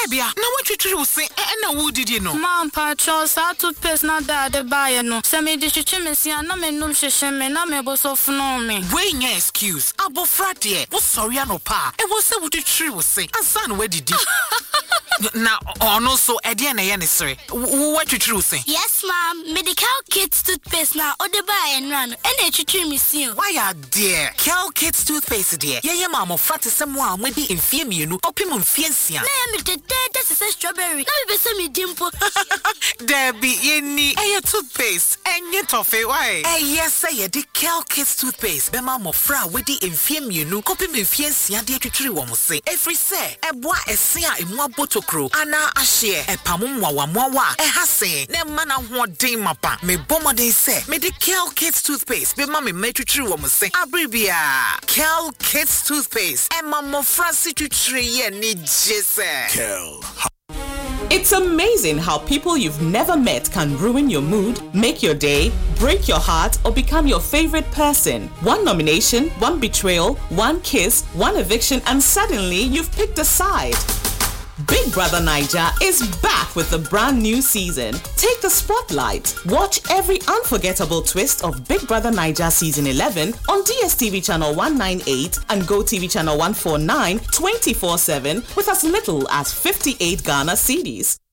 Debia, now what you say? And who did you know? Mom, Pacho, sa toothpaste na da de buy no. Se me di chichimisi na me num shishime na me bo so fno me. Wey nya excuse. Abofra de. Wo sorry anopa. E wo se wo di tree wo say. Ansan we didi. Now ono so e de na ye ne sere. What you true say? Yes, ma'am. Medical Kids toothpaste na o de buy and run. And e chichimisi. Why are dear? Cal Kids toothpaste dear. Ye mama frate semwa amwedi enfie mienu. Opim enfie nsia. Na me de that's a strawberry. Na me be se me dimple. Debbie, yeni eye toothpaste. Enye tofe why? Yes, say the Cal Kids toothpaste. Be mama fra wedi enfie mienu. Kopim enfie nsia de twetwere wo mo se. Every say eboa ese a emu abotokro ana ahye epamumwa wamwa ehase ne mana hoden mapa me bomoden se me the Cal Kids toothpaste be mama me twetwere wo mo se. Abribia Cal Kids toothpaste. E mama fra si twetwere ye ni jese. Cal. It's amazing how people you've never met can ruin your mood, make your day, break your heart, or become your favorite person. One nomination, one betrayal, one kiss, one eviction, and suddenly you've picked a side. Big Brother Naija is back with a brand new season. Take the spotlight. Watch every unforgettable twist of Big Brother Naija Season 11 on DSTV Channel 198 and GoTV Channel 149 24/7 with as little as 58 Ghana cedis.